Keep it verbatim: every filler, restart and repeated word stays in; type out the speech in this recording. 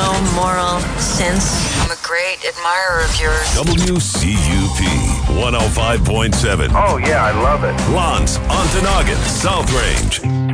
no moral sense. I'm a great admirer of yours. W C U P one oh five point seven. Oh, yeah, I love it. Lance, Ontonagon, South Range.